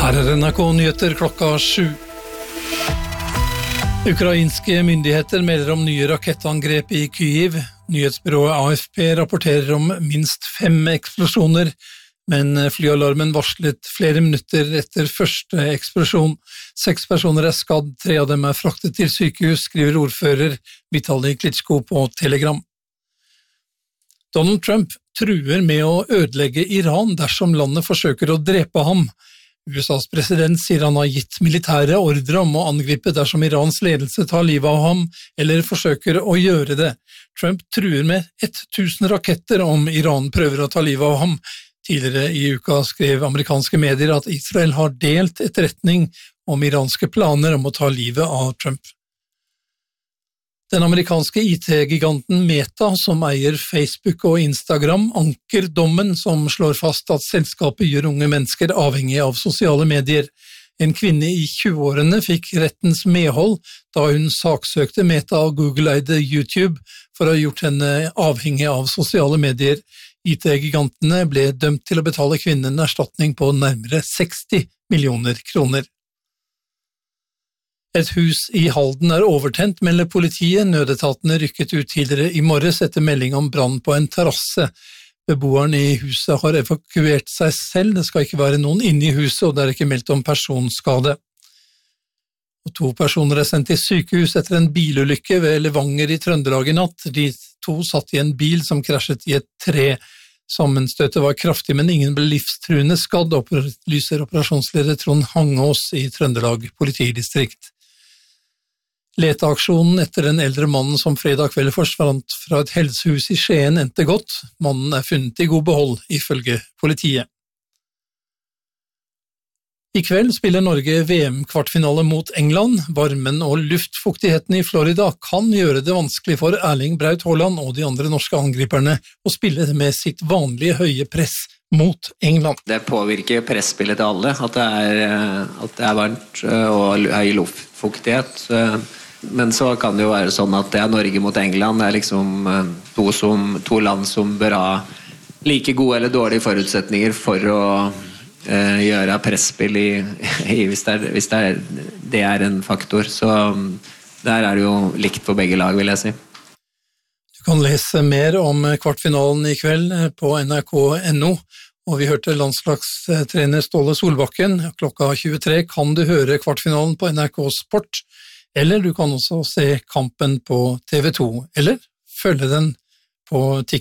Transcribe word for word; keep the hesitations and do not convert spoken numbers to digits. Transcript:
Her er N R K-nyheter klokka sju. Ukrainske myndigheter melder om nye rakettangrep i Kyiv. Nyhetsbyrået A F P rapporterer om minst fem eksplosjoner, men flyalarmen varslet flere minutter etter første eksplosjon. Seks personer er skadd, tre av dem er fraktet til sykehus, skriver ordfører Vitali Klitschko på Telegram. Donald Trump truer med å ødelegge Iran dersom landet forsøker å drepe ham. U S A's president sier han har gitt militære ordre om å angripe dersom Irans ledelse tar livet av ham, eller forsøker å gjøre det. Trump truer med tusen raketter om Iran prøver å ta livet av ham. Tidligere i uka skrev amerikanske medier at Israel har delt etterretning om iranske planer om å ta livet av Trump. Den amerikanske I T-giganten Meta, som eier Facebook og Instagram, anker dommen som slår fast at selskapet gjør unge mennesker avhengig av sosiale medier. En kvinne i tjueårene fikk rettens medhold da hun saksøkte Meta og Google-eide YouTube for å ha gjort henne avhengig av sosiale medier. I T-gigantene ble dømt til å betale kvinnen en erstatning på nærmere seksti millioner kroner. Et hus i Halden er overtent, melder politiet. Nødetatene rykket ut tidligere i morges etter melding om brann på en terrasse. Beboeren i huset har evakuert seg selv, det skal ikke være noen inne i huset, og det er ikke meldt om personskade. Og to personer er sendt til sykehus etter en bilulykke ved Levanger i Trøndelag i natt. De to satt i en bil som krasjet i et tre. Sammenstøtet var kraftig, men ingen ble livstruende skadd, opplyser operasjonsleder Trond Hangås i Trøndelag politidistrikt. Leteaksjonen etter den eldre mannen som fredag kveld forsvant fra et helsehus i Skien endte godt. Mannen er funnet i god behold, ifølge politiet. I kveld spiller Norge V M-kvartfinale mot England. Varmen og luftfuktigheten i Florida kan gjøre det vanskelig for Erling Braut Haaland og de andre norske angriperne å spille med sitt vanlige høye press mot England. Det påvirker presspillet til alle, at det er, at det er varmt og høy luftfuktighet. Men så kan det jo være sånn at det er Norge mot England, det er liksom to, som, to land som bør ha like gode eller dårlige forutsetninger for å eh, gjøre presspill i, i hvis, det er, hvis det, er, det er en faktor. Så der er det jo likt for begge lag, vil jeg si. Du kan lese mer om kvartfinalen i kveld på N R K punktum N O, og vi hørte landslagstrener Ståle Solbakken. Klokka tjuetre kan du høre kvartfinalen på N R K Sport, eller du kan også se kampen på T V to, eller følge den på TikTok.